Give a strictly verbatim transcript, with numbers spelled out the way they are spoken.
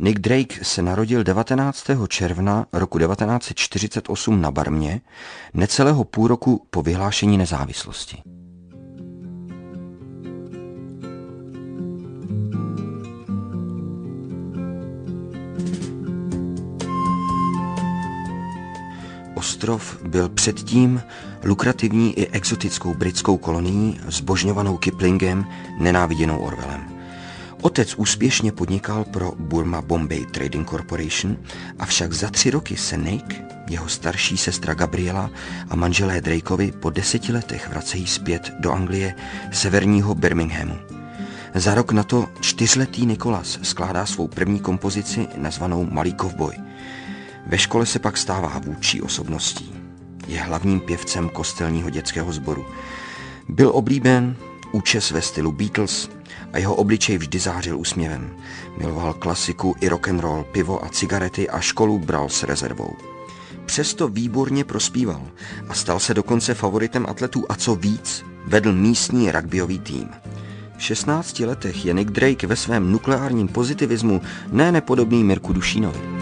Nick Drake se narodil devatenáctého června roku devatenáct set čtyřicet osm na Barmě, necelého půl roku po vyhlášení nezávislosti. Ostrov byl předtím lukrativní i exotickou britskou kolonií, zbožňovanou Kiplingem, nenáviděnou Orwellem. Otec úspěšně podnikal pro Burma Bombay Trading Corporation, avšak za tři roky se Nick, jeho starší sestra Gabriela a manželé Drakeovi po deseti letech vracejí zpět do Anglie, severního Birminghamu. Za rok na to čtyřletý Nicholas skládá svou první kompozici nazvanou Malý kovboj. Ve škole se pak stává vůdčí osobností. Je hlavním pěvcem kostelního dětského sboru. Byl oblíben, účes ve stylu Beatles a jeho obličej vždy zářil úsměvem. Miloval klasiku i rock'n'roll, pivo a cigarety a školu bral s rezervou. Přesto výborně prospíval a stal se dokonce favoritem atletů a co víc, vedl místní rugbyový tým. V šestnácti letech je Nick Drake ve svém nukleárním pozitivismu ne nepodobný Mirku Dušínovi.